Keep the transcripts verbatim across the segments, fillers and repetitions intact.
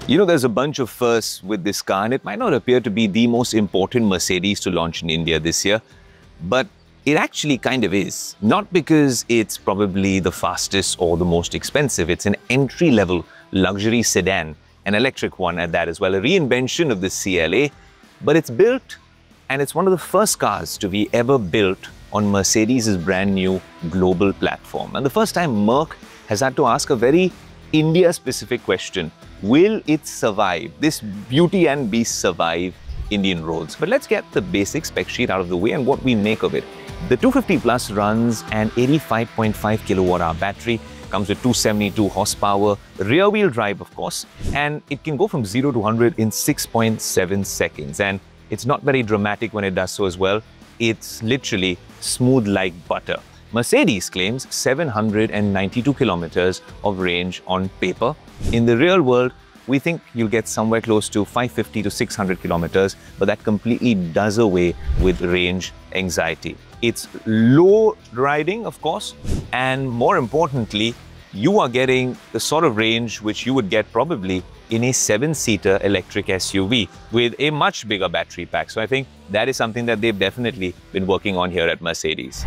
You know, there's a bunch of firsts with this car, and it might not appear to be the most important Mercedes to launch in India this year, but it actually kind of is. Not because it's probably the fastest or the most expensive. It's an entry-level luxury sedan, an electric one at that as well, a reinvention of the C L A, but it's built, and it's one of the first cars to be ever built on Mercedes' brand new global platform. And the first time Merc has had to ask a very India-specific question. Will it survive? This beauty and beast survive Indian roads? But let's get the basic spec sheet out of the way and what we make of it. The two fifty Plus runs an eighty-five point five kilowatt hour battery, comes with two hundred seventy-two horsepower, rear-wheel drive of course, and it can go from zero to one hundred in six point seven seconds. And it's not very dramatic when it does so as well. It's literally smooth like butter. Mercedes claims seven hundred ninety-two kilometers of range on paper. In the real world, we think you'll get somewhere close to five fifty to six hundred kilometers, but that completely does away with range anxiety. It's low riding, of course, and more importantly, you are getting the sort of range which you would get probably in a seven-seater electric S U V with a much bigger battery pack. So I think that is something that they've definitely been working on here at Mercedes.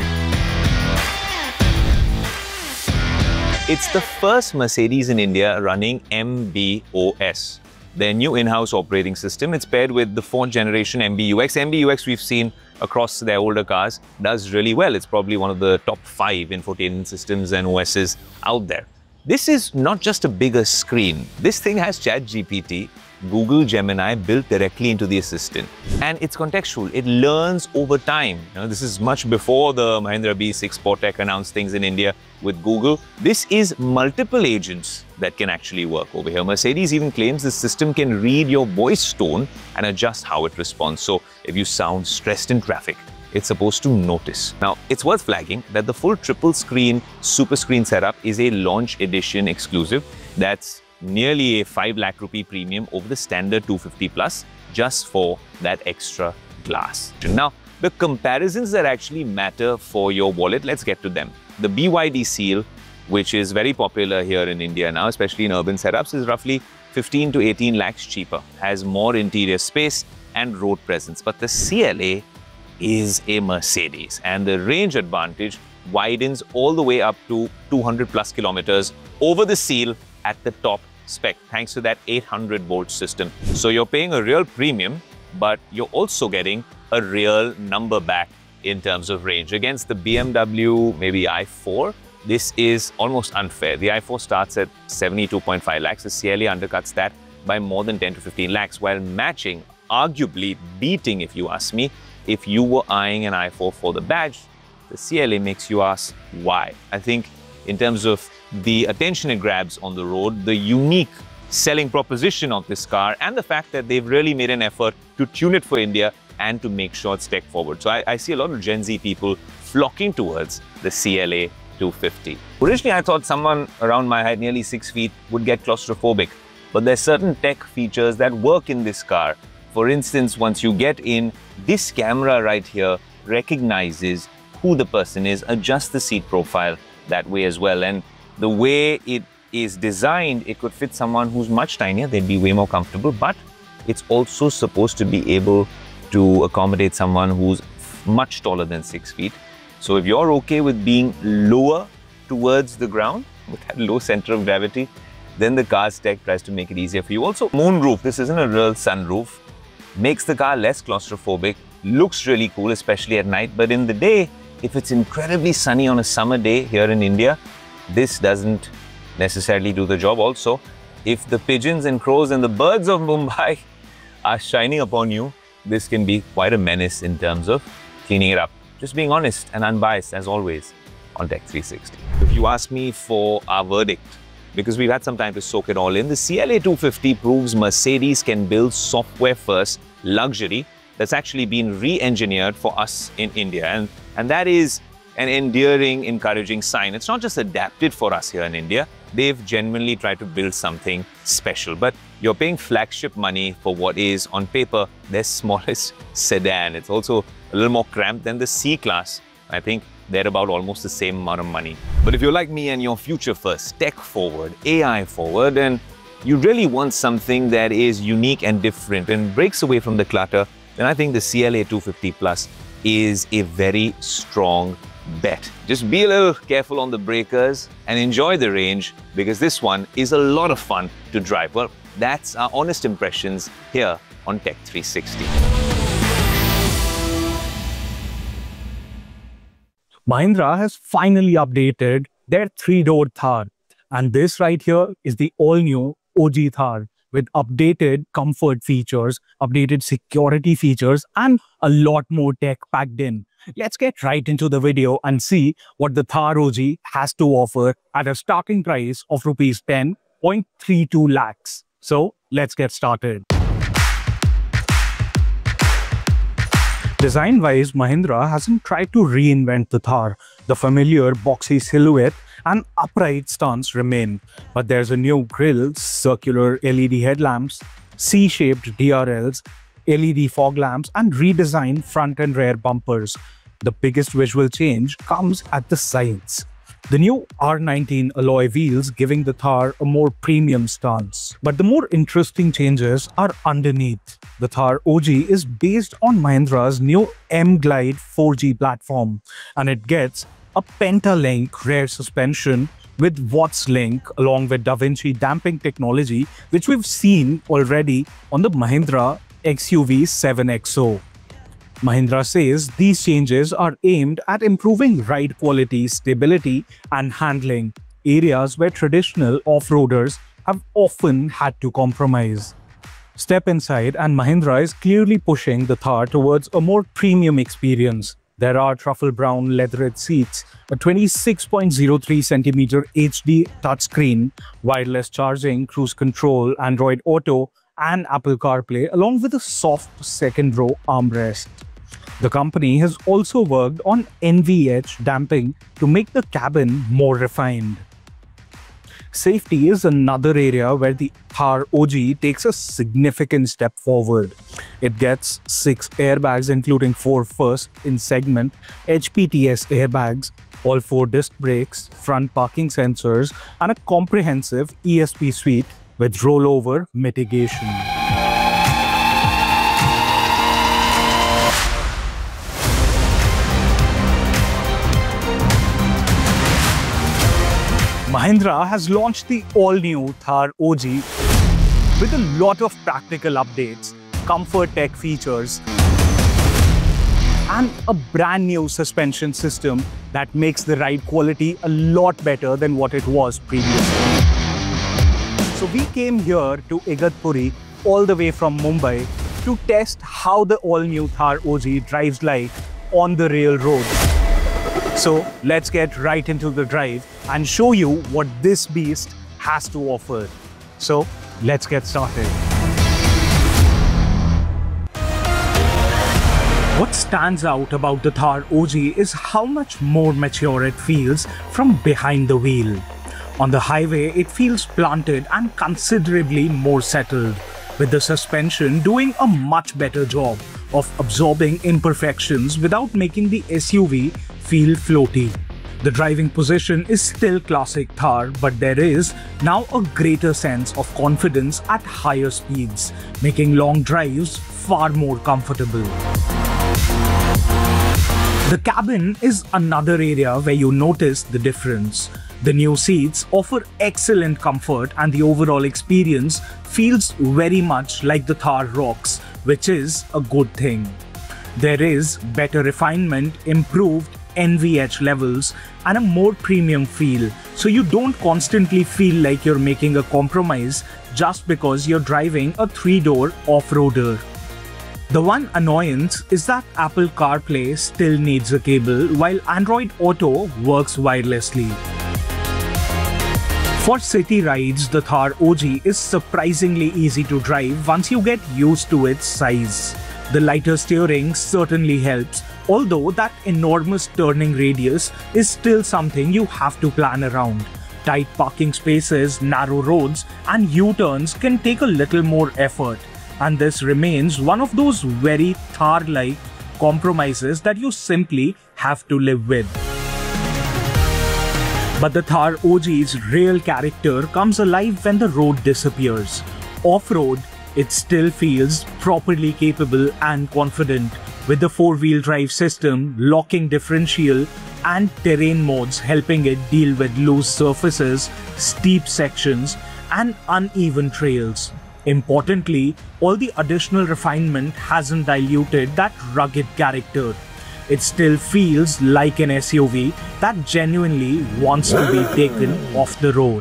It's the first Mercedes in India running M B O S, their new in-house operating system. It's paired with the fourth generation M B U X. M B U X we've seen across their older cars does really well. It's probably one of the top five infotainment systems and O Ss out there. This is not just a bigger screen. This thing has ChatGPT, Google Gemini built directly into the assistant. And it's contextual. It learns over time. You know, this is much before the Mahindra B six Sportec announced things in India with Google. This is multiple agents that can actually work over here. Mercedes even claims the system can read your voice tone and adjust how it responds. So if you sound stressed in traffic, it's supposed to notice. Now, it's worth flagging that the full triple screen super screen setup is a launch edition exclusive. That's nearly a five lakh rupee premium over the standard two fifty Plus just for that extra glass. Now, the comparisons that actually matter for your wallet, let's get to them. The B Y D Seal, which is very popular here in India now, especially in urban setups, is roughly fifteen to eighteen lakhs cheaper, has more interior space and road presence. But the C L A is a Mercedes, and the range advantage widens all the way up to two hundred plus kilometers over the Seal at the top spec, thanks to that eight hundred volt system. So you're paying a real premium, but you're also getting a real number back in terms of range. Against the B M W, maybe i four, this is almost unfair. The i four starts at seventy-two point five lakhs. The C L A undercuts that by more than ten to fifteen lakhs, while matching, arguably beating, if you ask me. If you were eyeing an i four for the badge, the C L A makes you ask why. I think in terms of the attention it grabs on the road, the unique selling proposition of this car, and the fact that they've really made an effort to tune it for India and to make sure it's tech forward. So I, I see a lot of Gen Z people flocking towards the C L A two fifty. Originally, I thought someone around my height, nearly six feet, would get claustrophobic. But there's certain tech features that work in this car. For instance, once you get in, this camera right here recognizes who the person is, adjusts the seat profile that way as well. And the way it is designed, it could fit someone who's much tinier. They'd be way more comfortable, but it's also supposed to be able to accommodate someone who's much taller than six feet. So if you're okay with being lower towards the ground, with that low center of gravity, then the car's tech tries to make it easier for you. Also, moonroof, this isn't a real sunroof, makes the car less claustrophobic, looks really cool, especially at night. But in the day, if it's incredibly sunny on a summer day here in India, this doesn't necessarily do the job. Also, if the pigeons and crows and the birds of Mumbai are shining upon you, this can be quite a menace in terms of cleaning it up. Just being honest and unbiased, as always, on Tech three sixty. If you ask me for our verdict, because we've had some time to soak it all in, the C L A two fifty proves Mercedes can build software-first luxury that's actually been re-engineered for us in India. And, and that is an endearing, encouraging sign. It's not just adapted for us here in India. They've genuinely tried to build something special. But you're paying flagship money for what is, on paper, their smallest sedan. It's also a little more cramped than the C-Class. I think they're about almost the same amount of money. But if you're like me and you're future first, tech forward, A I forward, and you really want something that is unique and different and breaks away from the clutter, then I think the C L A two fifty Plus is a very strong bet. Just be a little careful on the breakers and enjoy the range, because this one is a lot of fun to drive. Well, that's our honest impressions here on Tech three sixty. Mahindra has finally updated their three-door Thar, and this right here is the all-new O G Thar with updated comfort features, updated security features, and a lot more tech packed in. Let's get right into the video and see what the Thar O G has to offer at a starting price of rupees ten point three two lakhs. So let's get started. Design-wise, Mahindra hasn't tried to reinvent the Thar. The familiar boxy silhouette and upright stance remain, but there's a new grille, circular L E D headlamps, C-shaped D R Ls, L E D fog lamps, and redesigned front and rear bumpers. The biggest visual change comes at the sides. The new R nineteen alloy wheels giving the Thar a more premium stance. But the more interesting changes are underneath. The Thar O G is based on Mahindra's new M-Glide four G platform, and it gets a Pentalink rear suspension with Watts Link along with DaVinci damping technology, which we've seen already on the Mahindra X U V seven X O. Mahindra says these changes are aimed at improving ride quality, stability, and handling, areas where traditional off-roaders have often had to compromise. Step inside and Mahindra is clearly pushing the Thar towards a more premium experience. There are truffle brown leatherette seats, a twenty-six point zero three centimeter H D touchscreen, wireless charging, cruise control, Android Auto, and Apple CarPlay, along with a soft second row armrest. The company has also worked on N V H damping to make the cabin more refined. Safety is another area where the Thar O G takes a significant step forward. It gets six airbags, including four first in segment H P T S airbags, all four disc brakes, front parking sensors, and a comprehensive E S P suite with rollover mitigation. Mahindra has launched the all-new Thar O G with a lot of practical updates, comfort tech features, and a brand new suspension system that makes the ride quality a lot better than what it was previously. So we came here to Igatpuri all the way from Mumbai to test how the all-new Thar O G drives like on the real road. So let's get right into the drive and show you what this beast has to offer. So let's get started. What stands out about the Thar O G is how much more mature it feels from behind the wheel. On the highway, it feels planted and considerably more settled, with the suspension doing a much better job of absorbing imperfections without making the S U V feel floaty. The driving position is still classic Thar, but there is now a greater sense of confidence at higher speeds, making long drives far more comfortable. The cabin is another area where you notice the difference. The new seats offer excellent comfort and the overall experience feels very much like the Thar Rocks, which is a good thing. There is better refinement, improved N V H levels, and a more premium feel, so you don't constantly feel like you're making a compromise just because you're driving a three-door off-roader. The one annoyance is that Apple CarPlay still needs a cable, while Android Auto works wirelessly. For city rides, the Thar O G is surprisingly easy to drive once you get used to its size. The lighter steering certainly helps, although that enormous turning radius is still something you have to plan around. Tight parking spaces, narrow roads, and U-turns can take a little more effort, and this remains one of those very Thar-like compromises that you simply have to live with. But the Thar O G's real character comes alive when the road disappears. Off-road, it still feels properly capable and confident, with the four-wheel drive system, locking differential, and terrain modes helping it deal with loose surfaces, steep sections, and uneven trails. Importantly, all the additional refinement hasn't diluted that rugged character. It still feels like an S U V that genuinely wants to be taken off the road.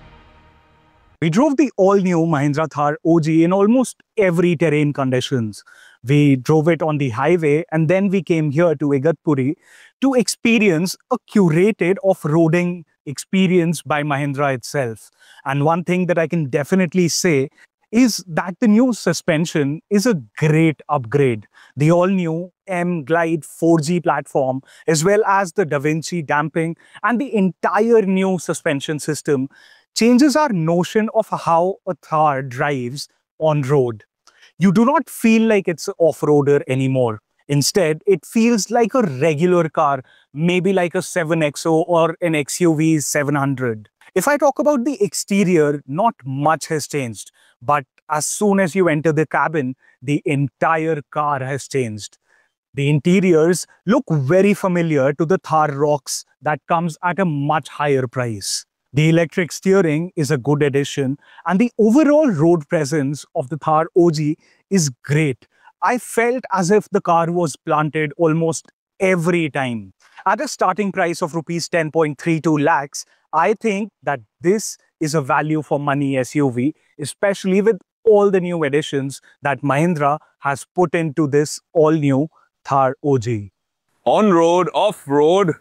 We drove the all-new Mahindra Thar O G in almost every terrain conditions. We drove it on the highway and then we came here to Igatpuri to experience a curated off-roading experience by Mahindra itself. And one thing that I can definitely say is that the new suspension is a great upgrade. The all-new M Glide four G platform, as well as the DaVinci damping and the entire new suspension system, changes our notion of how a Thar drives on road. You do not feel like it's an off-roader anymore. Instead, it feels like a regular car, maybe like a seven X O or an X U V seven hundred. If I talk about the exterior, not much has changed. But as soon as you enter the cabin, the entire car has changed. The interiors look very familiar to the Thar Roxx that comes at a much higher price. The electric steering is a good addition, and the overall road presence of the Thar O G is great. I felt as if the car was planted almost every time. At a starting price of rupees ten point three two lakhs, I think that this is a value for money S U V, especially with all the new additions that Mahindra has put into this all-new Thar O G. On-road, off-road,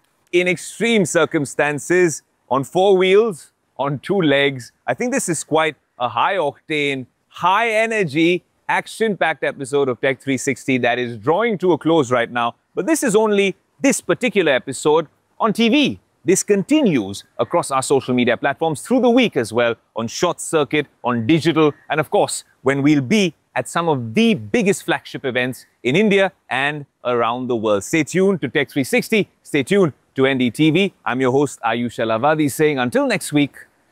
in extreme circumstances, on four wheels, on two legs. I think this is quite a high-octane, high-energy, action-packed episode of Tech three sixty that is drawing to a close right now. But this is only this particular episode on T V. This continues across our social media platforms through the week as well, on Short Circuit, on digital, and of course, when we'll be at some of the biggest flagship events in India and around the world. Stay tuned to Tech three sixty. Stay tuned to N D T V. I'm your host, Ayush Alavadi, saying until next week,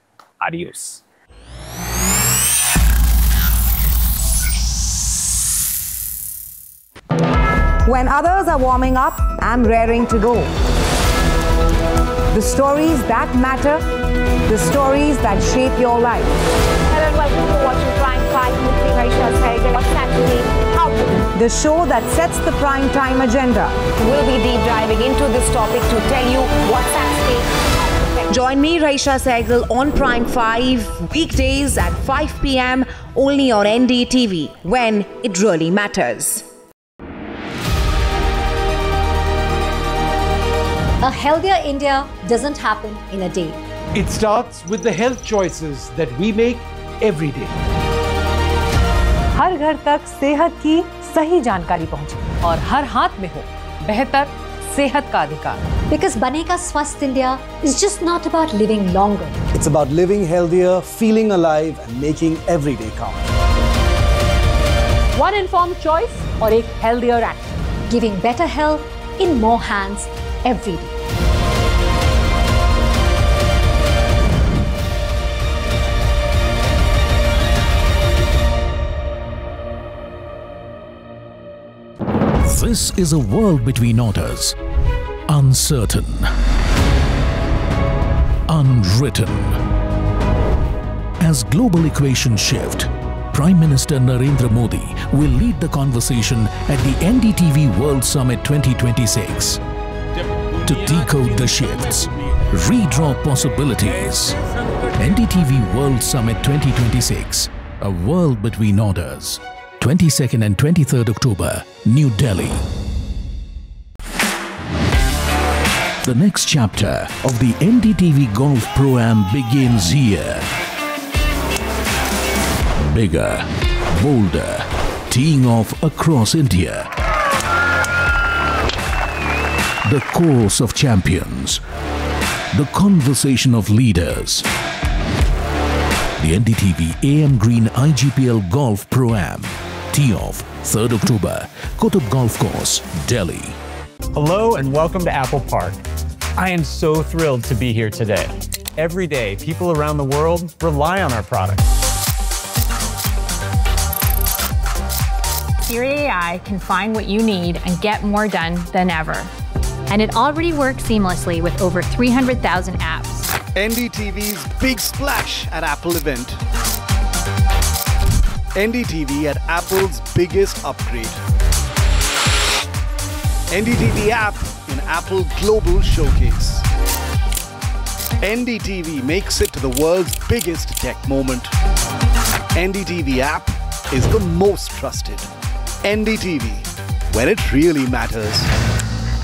adios. When others are warming up, I'm raring to go. The stories that matter, the stories that shape your life. Hello and welcome to watching Prime five with me, Raisha Sehgal. What's happening? How to do? The show that sets the prime time agenda. We'll be deep diving into this topic to tell you what's at stake. Join me, Raisha Sehgal, on Prime five, weekdays at five p m only on N D T V, when it really matters. A healthier India doesn't happen in a day. It starts with the health choices that we make every day. हर घर तक सेहत की सही जानकारी पहुंचे और हर हाथ में हो बेहतर सेहत का अधिकार. Because बनेगा स्वस्थ India is just not about living longer. It's about living healthier, feeling alive and making every day count. One informed choice और एक healthier action. Giving better health in more hands every day. This is a world between orders, uncertain, unwritten. As global equations shift, Prime Minister Narendra Modi will lead the conversation at the N D T V World Summit twenty twenty-six. To decode the shifts, redraw possibilities. N D T V World Summit twenty twenty-six, a world between orders. twenty-second and twenty-third October, New Delhi. The next chapter of the N D T V Golf Pro-Am begins here. Bigger, bolder, teeing off across India. The course of champions. The conversation of leaders. The N D T V A M Green I G P L Golf Pro-Am. Tee-off, third October, Kutub Golf Course, Delhi. Hello and welcome to Apple Park. I am so thrilled to be here today. Every day, people around the world rely on our products. Siri A I can find what you need and get more done than ever. And it already works seamlessly with over three hundred thousand apps. N D T V's big splash at Apple event. N D T V at Apple's biggest upgrade. N D T V app in Apple Global Showcase. N D T V makes it to the world's biggest tech moment. N D T V app is the most trusted. N D T V, when it really matters.